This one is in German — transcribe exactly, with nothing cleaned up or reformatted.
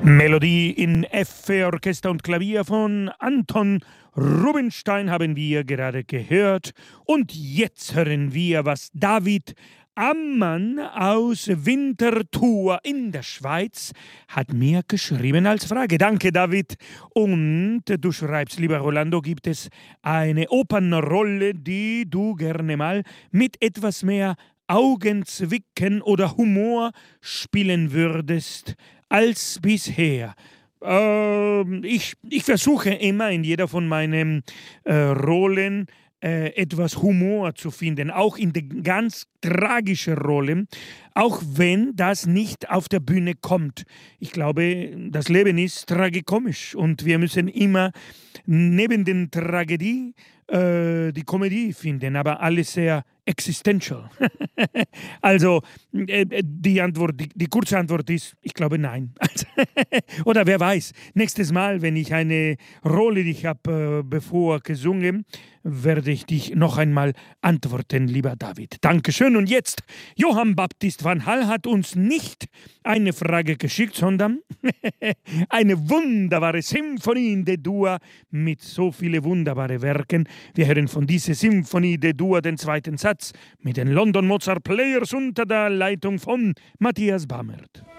Melodie in F für Orchester und Klavier von Anton Rubinstein haben wir gerade gehört. Und jetzt hören wir, was David Ammann aus Winterthur in der Schweiz hat mir geschrieben als Frage. Danke, David. Und du schreibst, lieber Rolando, gibt es eine Opernrolle, die du gerne mal mit etwas mehr Augenzwicken oder Humor spielen würdest als bisher? Ähm, ich, ich versuche immer in jeder von meinen äh, Rollen äh, etwas Humor zu finden, auch in den ganz tragischen Rollen, auch wenn das nicht auf der Bühne kommt. Ich glaube, das Leben ist tragikomisch und wir müssen immer neben der Tragödie äh, die Komödie finden, aber alles sehr existential. Also äh, die Antwort, die, die kurze Antwort ist, ich glaube nein. Oder wer weiß, nächstes Mal, wenn ich eine Rolle, die ich habe äh, bevor gesungen, werde ich dich noch einmal antworten, lieber David. Dankeschön. Und jetzt, Johann Baptist van Hal hat uns nicht eine Frage geschickt, sondern eine wunderbare Symphonie in D-Dur mit so vielen wunderbaren Werken. Wir hören von dieser Symphonie D-Dur den zweiten Satz mit den London Mozart Players unter der Leitung von Matthias Bammert.